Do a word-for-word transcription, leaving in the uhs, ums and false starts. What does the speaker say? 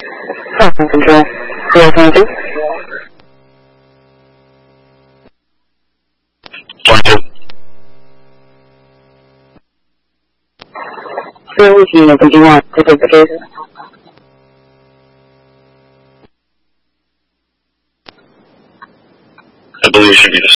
Falcon Control. Hello, Falcon. Falcon. Sir, which unit did you want to take the cases? I believe it should be the